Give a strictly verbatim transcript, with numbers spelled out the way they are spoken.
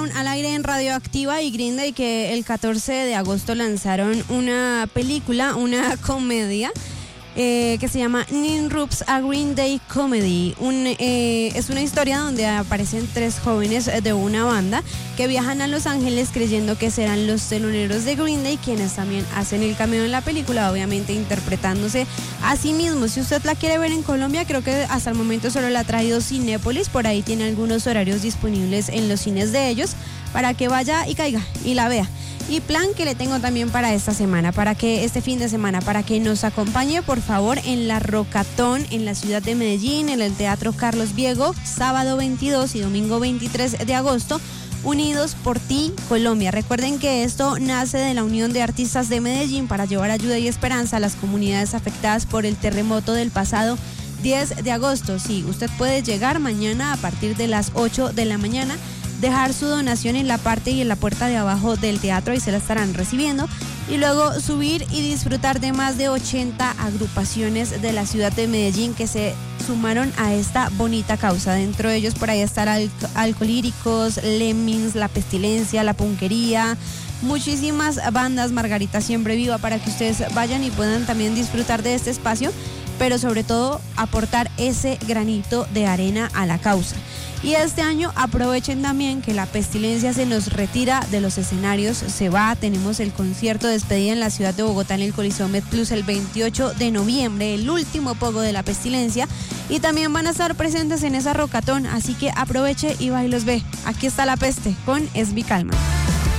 Al aire en Radioactiva y Green Day, que el catorce de agosto lanzaron una película, una comedia eh, que se llama Nine Rups, a Green Day Comedy. Un, eh, es una historia donde aparecen tres jóvenes de una banda que viajan a Los Ángeles creyendo que serán los teloneros de Green Day, quienes también hacen el cameo en la película, obviamente interpretándose a sí mismos. Si usted la quiere ver en Colombia, creo que hasta el momento solo la ha traído Cinépolis, por ahí tiene algunos horarios disponibles en los cines de ellos, para que vaya y caiga y la vea. Y plan que le tengo también para esta semana, para que este fin de semana, para que nos acompañe por favor en la Rocatón en la ciudad de Medellín, en el Teatro Carlos Viego, sábado veintidós y domingo veintitrés de agosto, Unidos por Ti, Colombia. Recuerden que esto nace de la Unión de Artistas de Medellín para llevar ayuda y esperanza a las comunidades afectadas por el terremoto del pasado diez de agosto. Sí, usted puede llegar mañana a partir de las ocho de la mañana, dejar su donación en la parte y en la puerta de abajo del teatro y se la estarán recibiendo, y luego subir y disfrutar de más de ochenta agrupaciones de la ciudad de Medellín que se sumaron a esta bonita causa. Dentro de ellos por ahí estará Al- Alcolíricos, Lemmings, La Pestilencia, La Punquería, muchísimas bandas, Margarita Siempre Viva, para que ustedes vayan y puedan también disfrutar de este espacio, pero sobre todo aportar ese granito de arena a la causa. Y este año aprovechen también que La Pestilencia se nos retira de los escenarios, se va, tenemos el concierto de despedida en la ciudad de Bogotá en el Coliseo MedPlus el veintiocho de noviembre, el último pogo de La Pestilencia, y también van a estar presentes en esa Rocatón, así que aproveche y va y los ve. Aquí está La Peste con Esby Calma.